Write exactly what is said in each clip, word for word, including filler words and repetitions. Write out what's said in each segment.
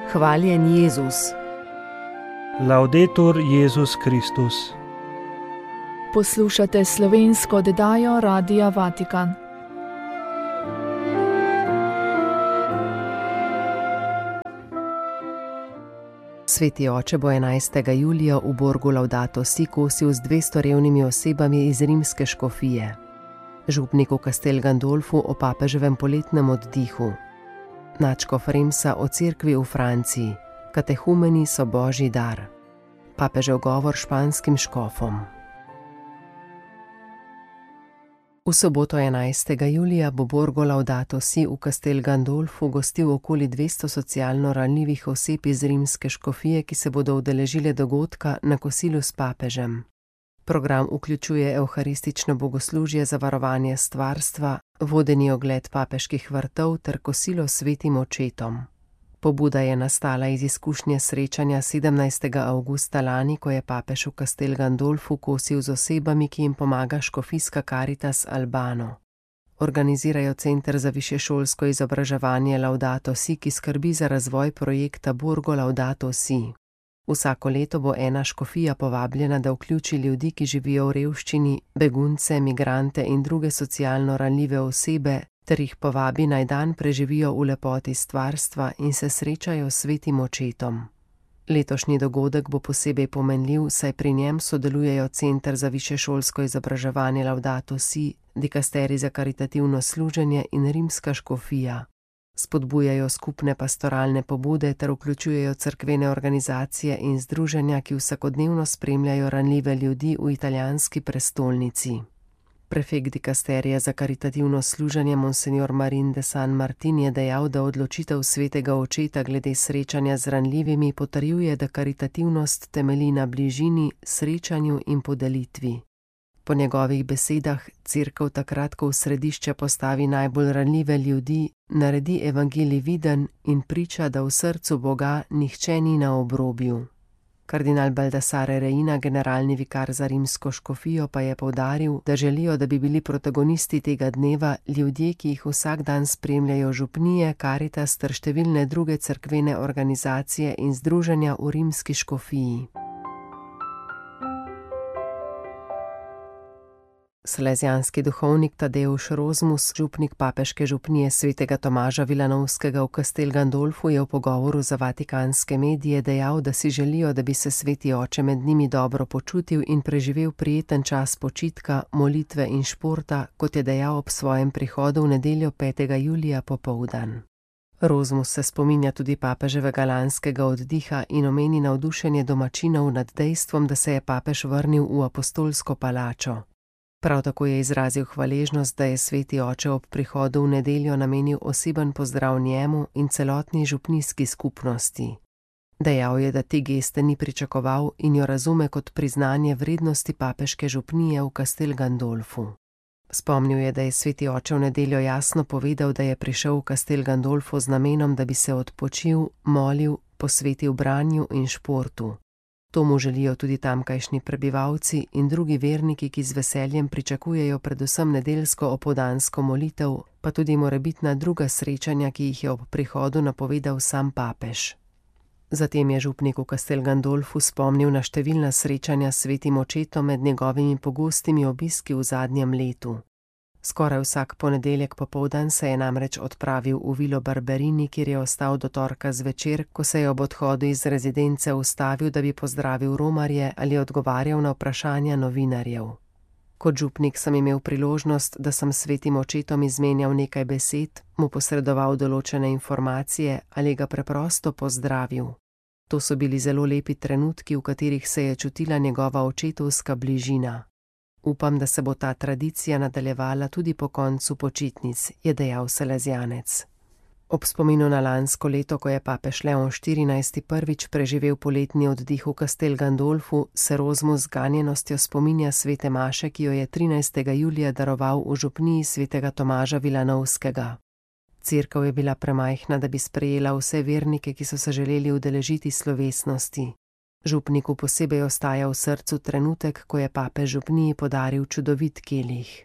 Hvaljen Jezus. Laudetur Jezus Kristus. Poslušate slovensko oddajo Radia Vatikan. Sveti oče bo enajstega julija v Borgu Laudato Si kosil z dvesto revnimi osebami iz rimske škofije. Župnik v Castel Gandolfu o papeževem poletnem oddihu. Nadškof Remsa o cerkvi v Franciji. Katehumeni so božji dar. Papežev govor španskim škofom. V soboto enajstega julija bo Borgo Laudato Si v Castel Gandolfu gostil okoli dvesto socialno ranljivih oseb iz rimske škofije, ki se bodo udeležile dogodka na kosilu s papežem. Program vključuje evharistično bogoslužje za varovanje stvarstva, vodeni ogled papeških vrtov ter kosilo s svetim očetom. Pobuda je nastala iz izkušnje srečanja sedemnajstega avgusta lani, ko je papež v Castel Gandolfu kosil z osebami, ki jim pomaga škofijska Caritas Albano. Organizirajo Center za višješolsko izobraževanje Laudato Si, ki skrbi za razvoj projekta Borgo Laudato Si. Vsako leto bo ena škofija povabljena, da vključi ljudi, ki živijo v revščini, begunce, migrante in druge socialno ranljive osebe, ter jih povabi naj dan preživijo v lepoti stvarstva in se srečajo s svetim očetom. Letošnji dogodek bo posebej pomenljiv, saj pri njem sodelujejo Center za višješolsko izobraževanje Laudato Si, dikasterij za karitativno služenje in rimska škofija. Spodbujajo skupne pastoralne pobude ter vključujejo cerkvene organizacije in združenja, ki vsakodnevno spremljajo ranljive ljudi v italijanski prestolnici. Prefekt dikasterija za karitativno služenje Monsignor Marin de San Martin je dejal, da odločitev svetega očeta glede srečanja z ranljivimi potrjuje, da karitativnost temelji na bližini, srečanju in podelitvi. Po njegovih besedah, cerkev takrat, ko v središče postavi najbolj ranljive ljudi, naredi evangelij viden in priča, da v srcu Boga nihče ni na obrobju. Kardinal Baldassare Reina, generalni vikar za rimsko škofijo, pa je poudaril, da želijo, da bi bili protagonisti tega dneva ljudje, ki jih vsak dan spremljajo župnije, Caritas ter številne druge cerkvene organizacije in združenja v rimski škofiji. Salezijanski duhovnik Tadeusz Rozmus, župnik papeške župnije svetega Tomaža Vilanovskega v Castel Gandolfu, je v pogovoru za vatikanske medije dejal, da si želijo, da bi se sveti oče med njimi dobro počutil in preživel prijeten čas počitka, molitve in športa, kot je dejal ob svojem prihodu v nedeljo petega julija popoldan. Rozmus se spominja tudi papeževega lanskega oddiha in omeni navdušenje domačinov nad dejstvom, da se je papež vrnil v apostolsko palačo. Prav tako je izrazil hvaležnost, da je sveti oče ob prihodu v nedeljo namenil oseben pozdrav njemu in celotni župnijski skupnosti. Dejal je, da te geste ni pričakoval in jo razume kot priznanje vrednosti papeške župnije v Castel Gandolfu. Spomnil je, da je sveti oče v nedeljo jasno povedal, da je prišel v Castel Gandolfu z namenom, da bi se odpočil, molil, posvetil branju in športu. To mu želijo tudi tamkajšnji prebivalci in drugi verniki, ki z veseljem pričakujejo predvsem nedeljsko opoldansko molitev, pa tudi morebitna druga srečanja, ki jih je ob prihodu napovedal sam papež. Zatem je župnik v Castel Gandolfu spomnil na številna srečanja s svetim očetom med njegovimi pogostimi obiski v zadnjem letu. Skoraj vsak ponedeljek popoldan se je namreč odpravil v Vilo Barberini, kjer je ostal do torka zvečer, ko se je ob odhodu iz rezidence ustavil, da bi pozdravil romarje ali odgovarjal na vprašanja novinarjev. Kot župnik sem imel priložnost, da sem svetim očetom izmenjal nekaj besed, mu posredoval določene informacije ali ga preprosto pozdravil. To so bili zelo lepi trenutki, v katerih se je čutila njegova očetovska bližina. Upam, da se bo ta tradicija nadaljevala tudi po koncu počitnic, je dejal salezijanec. Ob spominu na lansko leto, ko je papež Leon štirinajsti prvič preživel poletni oddih v Castel Gandolfu, se Rozmus z ganjenostjo spominja svete maše, ki jo je trinajstega julija daroval v župniji svetega Tomaža Vilanovskega. Cerkev je bila premajhna, da bi sprejela vse vernike, ki so se želeli udeležiti slovesnosti. Župniku posebej ostaja v srcu trenutek, ko je papež župniji podaril čudovit kelih.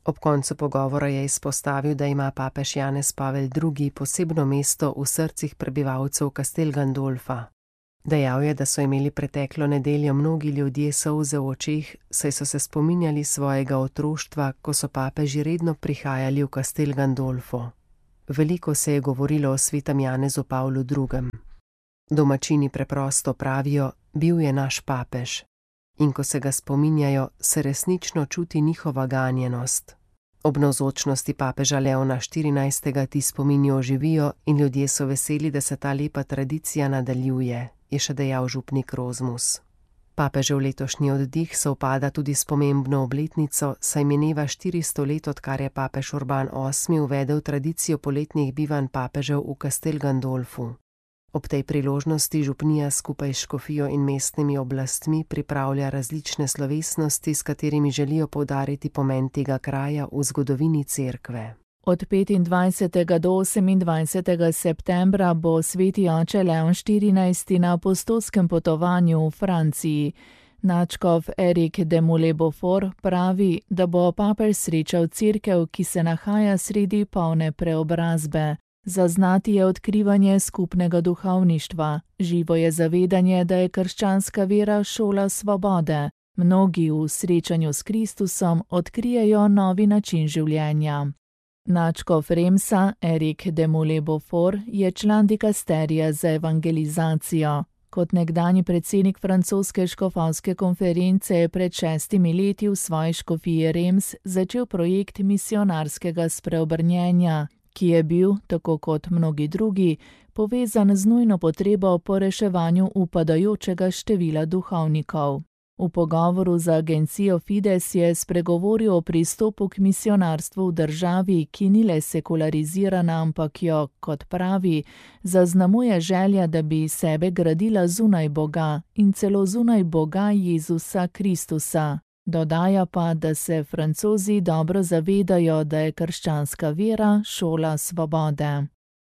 Ob koncu pogovora je izpostavil, da ima papež Janez Pavel drugi. posebno mesto v srcih prebivalcev Castel Gandolfa. Dejal je, da so imeli preteklo nedeljo mnogi ljudje solze v očeh, saj so se spominjali svojega otroštva, ko so papeži redno prihajali v Castel Gandolfo. Veliko se je govorilo o svetem Janezu Pavlu drugem. Domačini preprosto pravijo, bil je naš papež. In ko se ga spominjajo, se resnično čuti njihova ganjenost. Ob navzočnosti papeža Leona štirinajstega ti spomini oživijo in ljudje so veseli, da se ta lepa tradicija nadaljuje, je še dejal župnik Rozmus. Papežev letošnji oddih sovpada tudi s pomembno obletnico, saj mineva štiristo let, odkar je papež Urban osmi uvedel tradicijo poletnih bivanj papežev v Castel Gandolfu. Ob tej priložnosti župnija skupaj s škofijo in mestnimi oblastmi pripravlja različne slovesnosti, s katerimi želijo poudariti pomen tega kraja v zgodovini cerkve. Od petindvajsetega do osemindvajsetega septembra bo sveti oče Leon štirinajsti na apostolskem potovanju v Franciji. Nadškof Eric de Moulet-Beaufort pravi, da bo papež srečal cerkev, ki se nahaja sredi polne preobrazbe. Zaznati je odkrivanje skupnega duhovništva, živo je zavedanje, da je krščanska vera šola svobode. Mnogi v srečanju s Kristusom odkrijejo novi način življenja. Nadškof Remsa Eric de Moulet-Beaufort je član dikasterija za evangelizacijo. Kot nekdanji predsednik francoske škofovske konference je pred šestimi leti v svoji škofiji Rems začel projekt misionarskega spreobrnjenja, ki je bil, tako kot mnogi drugi, povezan z nujno potrebo po reševanju upadajočega števila duhovnikov. V pogovoru z agencijo Fides je spregovoril o pristopu k misionarstvu v državi, ki ni le sekularizirana, ampak jo, kot pravi, zaznamuje želja, da bi sebe gradila zunaj Boga in celo zunaj Boga Jezusa Kristusa. Dodaja pa, da se Francozi dobro zavedajo, da je krščanska vera šola svobode.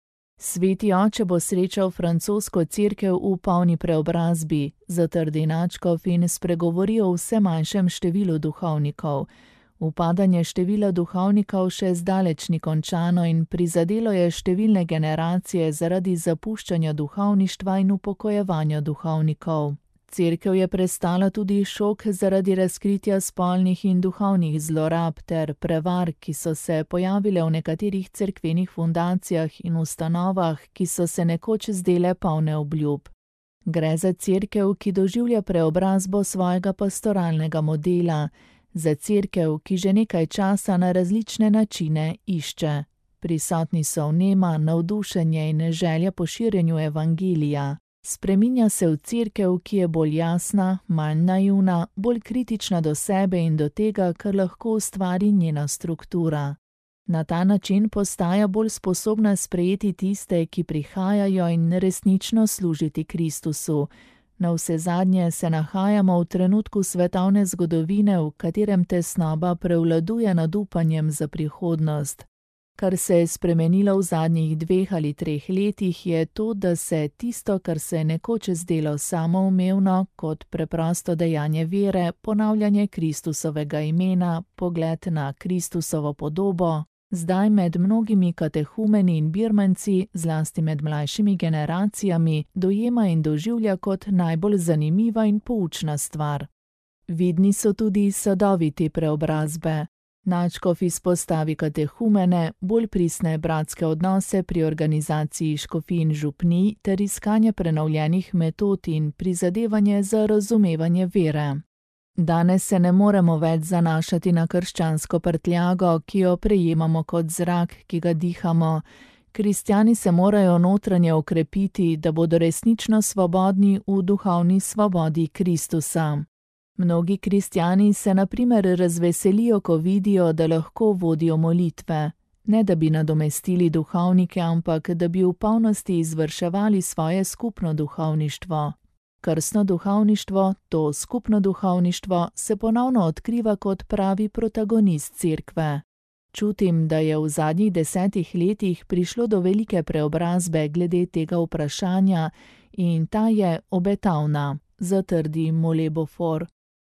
Sveti oče bo srečal francosko cerkev v polni preobrazbi, zatrdi nadškof in spregovori o vse manjšem številu duhovnikov. Upadanje števila duhovnikov še zdaleč ni končano in prizadelo je številne generacije zaradi zapuščanja duhovništva in upokojevanja duhovnikov. Cerkev je prestala tudi šok zaradi razkritja spolnih in duhovnih zlorab ter prevar, ki so se pojavile v nekaterih cerkvenih fundacijah in ustanovah, ki so se nekoč zdele polne obljub. Gre za cerkev, ki doživlja preobrazbo svojega pastoralnega modela, za cerkev, ki že nekaj časa na različne načine išče. Prisotni so vnema, navdušenje in želja po širjenju evangelija. Spreminja se v cerkev, ki je bolj jasna, manj naivna, bolj kritična do sebe in do tega, kar lahko ustvari njena struktura. Na ta način postaja bolj sposobna sprejeti tiste, ki prihajajo in resnično služiti Kristusu. Navsezadnje se nahajamo v trenutku svetovne zgodovine, v katerem tesnoba prevladuje nad upanjem za prihodnost. Kar se je spremenilo v zadnjih dveh ali treh letih, je to, da se tisto, kar se je nekoč zdelo samoumevno, kot preprosto dejanje vere, ponavljanje Kristusovega imena, pogled na Kristusovo podobo, zdaj med mnogimi katehumeni in birmanci, zlasti med mlajšimi generacijami, dojema in doživlja kot najbolj zanimiva in poučna stvar. Vidni so tudi sadovi te preobrazbe. Nadškof izpostavi katehumene, bolj pristne bratske odnose pri organizaciji škofij in župnij ter iskanje prenovljenih metod in prizadevanje za razumevanje vere. Danes se ne moremo več zanašati na krščansko prtljago, ki jo prejemamo kot zrak, ki ga dihamo. Kristjani se morajo notranje okrepiti, da bodo resnično svobodni v duhovni svobodi Kristusa. Mnogi kristjani se na primer razveselijo, ko vidijo, da lahko vodijo molitve. Ne da bi nadomestili duhovnike, ampak da bi v polnosti izvrševali svoje skupno duhovništvo. Krstno duhovništvo, to skupno duhovništvo, se ponovno odkriva kot pravi protagonist cerkve. Čutim, da je v zadnjih desetih letih prišlo do velike preobrazbe glede tega vprašanja in ta je obetavna, zatrdi Moulet-Beaufort.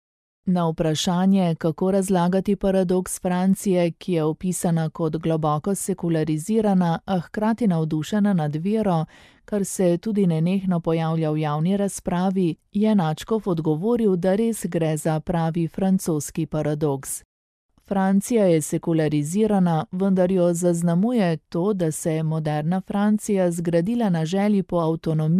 Na vprašanje, kako razlagati paradoks Francije, ki je opisana kot globoko sekularizirana, a hkrati navdušena nad vero, kar se tudi nenehno pojavlja v javni razpravi, je Načkov odgovoril, da res gre za pravi francoski paradoks. Francija je sekularizirana, vendar jo zaznamuje to, da se je moderna Francija zgradila na želji po avtonomiji